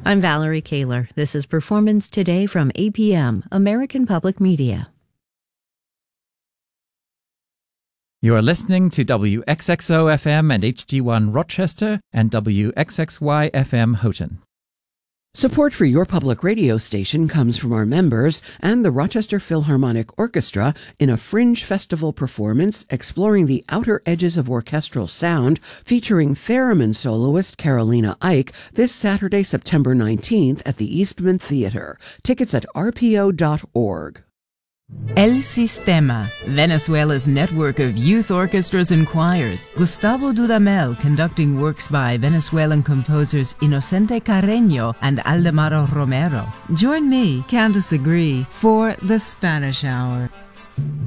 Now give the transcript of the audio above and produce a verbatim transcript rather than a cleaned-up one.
I'm Valerie Kaler. This is Performance Today from A P M, American Public Media. You are listening to W X X O F M and H D one Rochester and W X X Y F M Houghton. Support for your public radio station comes from our members and the Rochester Philharmonic Orchestra in a fringe festival performance exploring the outer edges of orchestral sound featuring theremin soloist Carolina Ike this Saturday, September nineteenth at the Eastman Theater. Tickets at R P O dot org. El Sistema, Venezuela's network of youth orchestras and choirs. Gustavo Dudamel conducting works by Venezuelan composers Inocente Carreño and Aldemaro Romero. Join me, Candace Agree, for the Spanish Hour.